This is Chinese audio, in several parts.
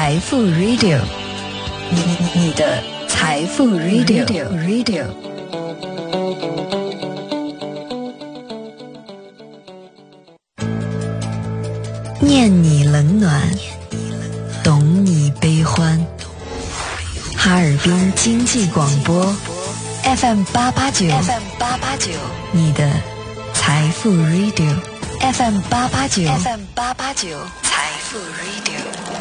财富 Radio， 你的财富 Radio。念你冷暖，懂你悲欢。哈尔滨经济广播 FM889， 你的财富 Radio FM889， 财富 Radio。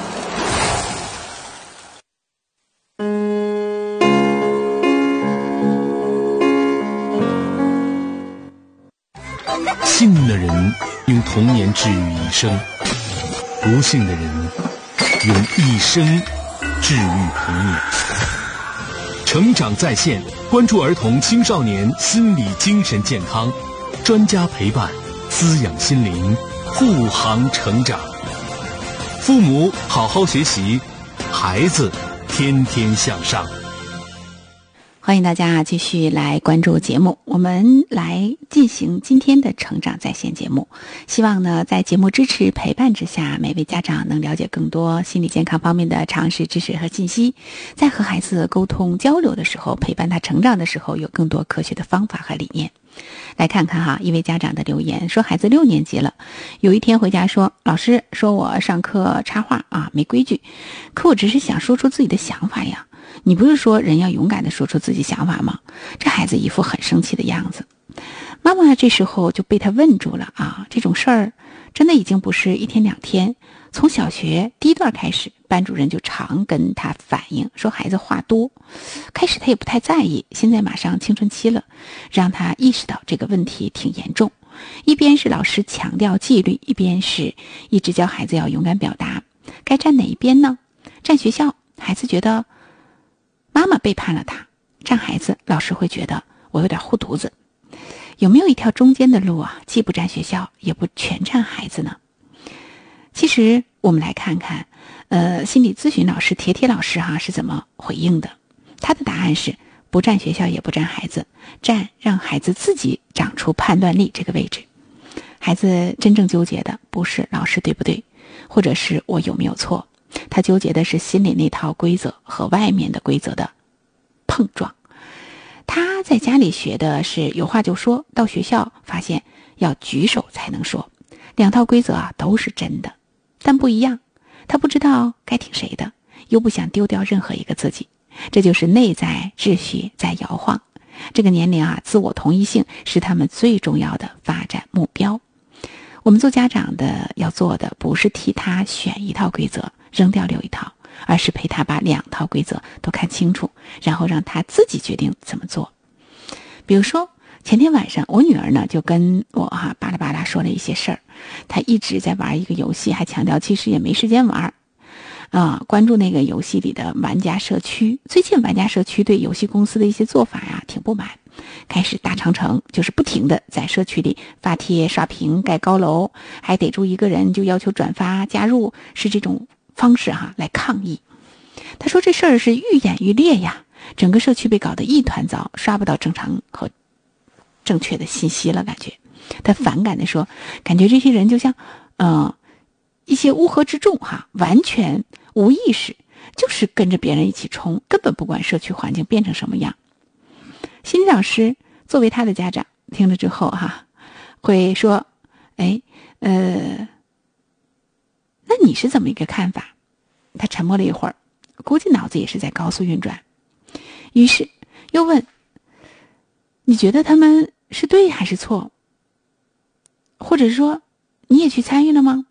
幸运的人用童年治愈一生，不幸的人用一生治愈童年。成长在线，关注儿童青少年心理精神健康，专家陪伴，滋养心灵，护航成长。父母好好学习，孩子天天向上。 欢迎大家继续来关注节目，我们来进行今天的成长在线节目。希望呢，在节目支持陪伴之下，每位家长能了解更多心理健康方面的常识知识和信息，在和孩子沟通交流的时候，陪伴他成长的时候，有更多科学的方法和理念。来看看哈，一位家长的留言说，孩子6年级了，有一天回家说，老师说我上课插话没规矩，可我只是想说出自己的想法呀。你不是说人要勇敢地说出自己想法吗？这孩子一副很生气的样子。妈妈这时候就被他问住了这种事儿真的已经不是一天两天，从小学第一段开始，班主任就常跟他反映说孩子话多。开始他也不太在意，现在马上青春期了，让他意识到这个问题挺严重。一边是老师强调纪律，一边是一直教孩子要勇敢表达。该站哪一边呢？站学校，孩子觉得妈妈背叛了他；站孩子，老师会觉得我有点护犊子。有没有一条中间的路既不站学校，也不全站孩子呢？其实我们来看看心理咨询老师铁老师是怎么回应的。他的答案是不站学校，也不站孩子，站让孩子自己长出判断力这个位置。孩子真正纠结的不是老师对不对，或者是我有没有错，他纠结的是心里那套规则和外面的规则的碰撞。他在家里学的是有话就说，到学校发现要举手才能说，两套规则都是真的，但不一样。他不知道该听谁的，又不想丢掉任何一个自己，这就是内在秩序在摇晃。这个年龄自我同一性是他们最重要的发展目标。我们做家长的要做的不是替他选一套规则扔掉留一套，而是陪他把两套规则都看清楚，然后让他自己决定怎么做。比如说前天晚上，我女儿呢就跟我巴拉巴拉说了一些事儿。她一直在玩一个游戏，还强调其实也没时间玩关注那个游戏里的玩家社区。最近玩家社区对游戏公司的一些做法挺不满，开始大长城，就是不停的在社区里发帖刷屏盖高楼，还逮住一个人就要求转发加入，是这种方式来抗议。他说这事儿是愈演愈烈呀，整个社区被搞得一团糟，刷不到正常和正确的信息了。感觉他反感地说，感觉这些人就像一些乌合之众完全无意识，就是跟着别人一起冲，根本不管社区环境变成什么样。心理老师作为他的家长听了之后会说那你是怎么一个看法？他沉默了一会儿，估计脑子也是在高速运转，于是又问，你觉得他们是对还是错？或者说你也去参与了吗？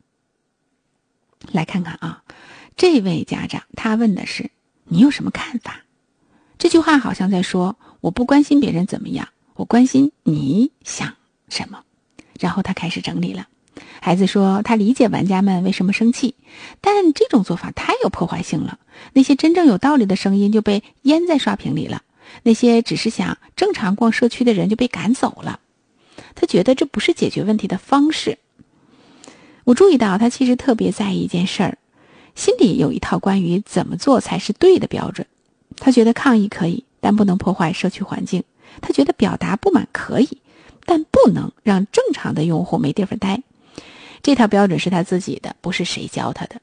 来看看这位家长他问的是你有什么看法？这句话好像在说，我不关心别人怎么样，我关心你想什么。然后他开始整理了。孩子说他理解玩家们为什么生气，但这种做法太有破坏性了。那些真正有道理的声音就被淹在刷屏里了，那些只是想正常逛社区的人就被赶走了。他觉得这不是解决问题的方式。我注意到他其实特别在意一件事儿，心里有一套关于怎么做才是对的标准。他觉得抗议可以，但不能破坏社区环境。他觉得表达不满可以，但不能让正常的用户没地方待。这套标准是他自己的，不是谁教他的。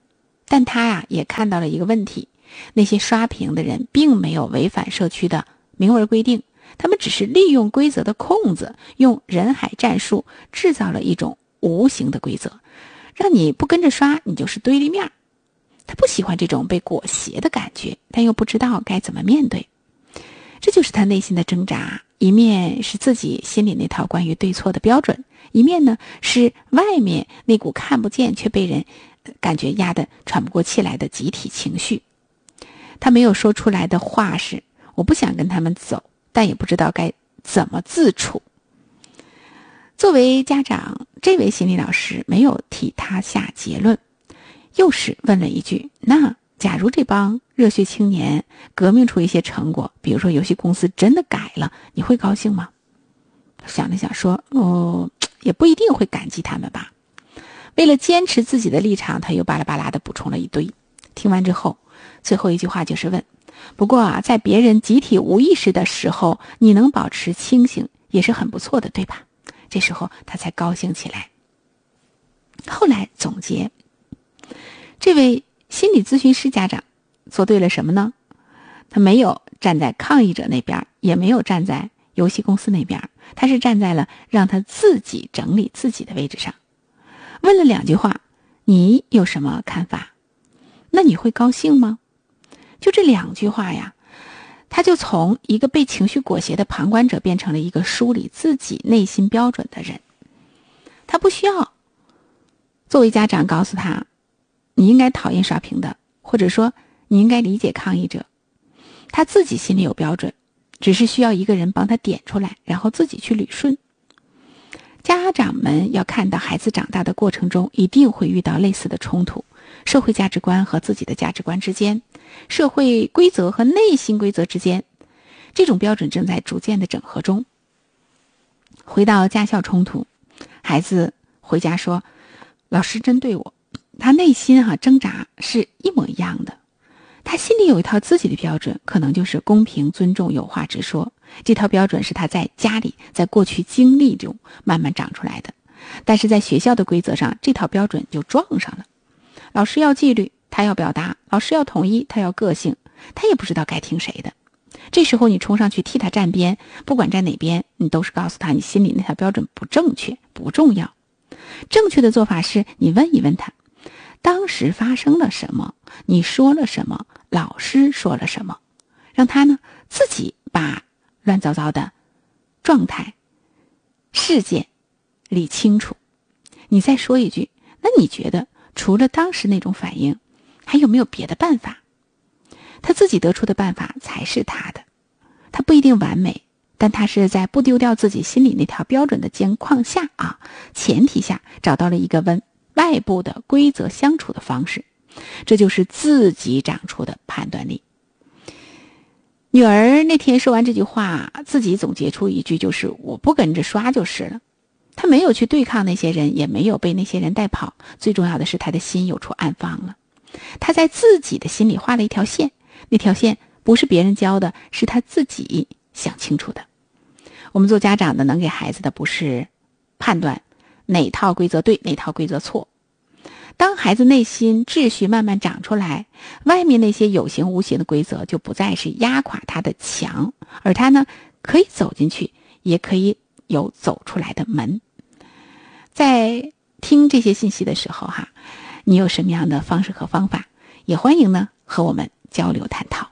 但他也看到了一个问题，那些刷屏的人并没有违反社区的明文规定，他们只是利用规则的空子，用人海战术制造了一种无形的规则，让你不跟着刷，你就是对立面。他不喜欢这种被裹挟的感觉，但又不知道该怎么面对。这就是他内心的挣扎，一面是自己心里那套关于对错的标准，一面呢是外面那股看不见却被人感觉压得喘不过气来的集体情绪。他没有说出来的话是，我不想跟他们走，但也不知道该怎么自处。作为家长，这位心理老师没有替他下结论，又是问了一句，那假如这帮热血青年革命出一些成果，比如说游戏公司真的改了，你会高兴吗？想了想说，也不一定会感激他们吧。为了坚持自己的立场，他又巴拉巴拉的补充了一堆。听完之后，最后一句话就是问，不过在别人集体无意识的时候，你能保持清醒也是很不错的，对吧？这时候他才高兴起来。后来总结，这位心理咨询师家长做对了什么呢？他没有站在抗议者那边，也没有站在游戏公司那边，他是站在了让他自己整理自己的位置上。问了2句话，你有什么看法？那你会高兴吗？就这2句话呀，他就从一个被情绪裹挟的旁观者变成了一个梳理自己内心标准的人。他不需要作为家长告诉他，你应该讨厌刷屏的，或者说你应该理解抗议者。他自己心里有标准，只是需要一个人帮他点出来，然后自己去捋顺。家长们要看到孩子长大的过程中一定会遇到类似的冲突，社会价值观和自己的价值观之间，社会规则和内心规则之间，这种标准正在逐渐的整合中。回到家校冲突，孩子回家说，老师针对我，他内心挣扎是一模一样的。他心里有一套自己的标准，可能就是公平、尊重、有话直说。这套标准是他在家里，在过去经历中慢慢长出来的。但是在学校的规则上，这套标准就撞上了。老师要纪律，他要表达；老师要统一，他要个性。他也不知道该听谁的。这时候你冲上去替他站边，不管站哪边，你都是告诉他你心里那套标准不正确，不重要。正确的做法是你问一问他，当时发生了什么，你说了什么，老师说了什么，让他呢自己把乱糟糟的状态事件理清楚。你再说一句，那你觉得除了当时那种反应，还有没有别的办法？他自己得出的办法才是他的，他不一定完美，但他是在不丢掉自己心里那条标准的情况下前提下找到了一个跟外部的规则相处的方式，这就是自己长出的判断力。女儿那天说完这句话，自己总结出一句，就是我不跟着刷就是了。她没有去对抗那些人，也没有被那些人带跑，最重要的是她的心有处安放了。她在自己的心里画了一条线，那条线不是别人教的，是她自己想清楚的。我们做家长的能给孩子的不是判断哪套规则对，哪套规则错。当孩子内心秩序慢慢长出来，外面那些有形无形的规则就不再是压垮他的墙，而他呢可以走进去，也可以有走出来的门。在听这些信息的时候你有什么样的方式和方法，也欢迎呢和我们交流探讨。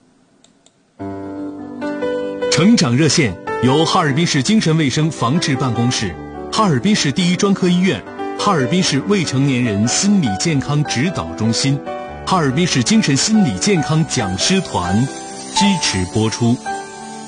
成长热线由哈尔滨市精神卫生防治办公室、哈尔滨市第一专科医院、哈尔滨市未成年人心理健康指导中心、哈尔滨市精神心理健康讲师团支持播出。